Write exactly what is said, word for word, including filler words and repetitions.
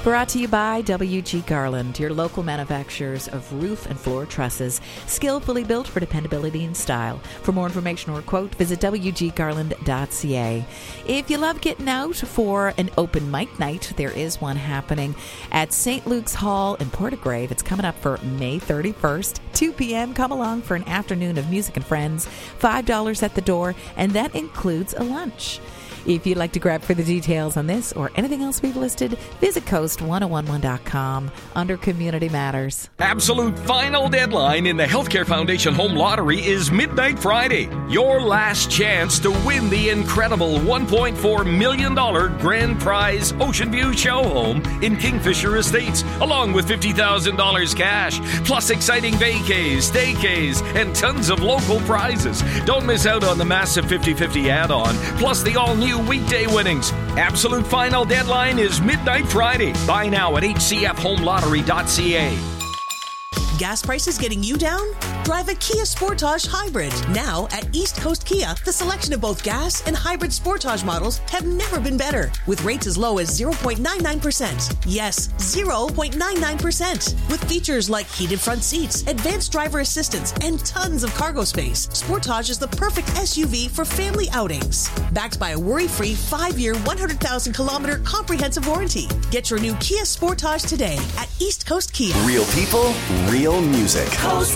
Brought to you by W G Garland, your local manufacturers of roof and floor trusses, skillfully built for dependability and style. For more information or quote, visit w g garland dot c a. If you love getting out for an open mic night, there is one happening at Saint Luke's Hall in Portagrave. It's coming up for May thirty-first, two p.m. Come along for an afternoon of music and friends, five dollars at the door, and that includes a lunch. If you'd like to grab further details on this or anything else we've listed, visit coast ten eleven dot com under Community Matters. Absolute final deadline in the Healthcare Foundation Home Lottery is midnight Friday. Your last chance to win the incredible one point four million dollars grand prize Ocean View Show Home in Kingfisher Estates, along with fifty thousand dollars cash, plus exciting vacays, staycays, and tons of local prizes. Don't miss out on the massive fifty-fifty add-on, plus the all-new weekday winnings. Absolute final deadline is midnight Friday. Buy now at h c f home lottery dot c a. Gas prices getting you down? Drive a Kia Sportage Hybrid. Now at East Coast Kia, the selection of both gas and hybrid Sportage models have never been better. With rates as low as zero point nine nine percent. Yes, zero point nine nine percent. With features like heated front seats, advanced driver assistance, and tons of cargo space, Sportage is the perfect S U V for family outings. Backed by a worry-free five-year, one hundred thousand kilometer comprehensive warranty. Get your new Kia Sportage today at East Coast Kia. Real people, real music. Coast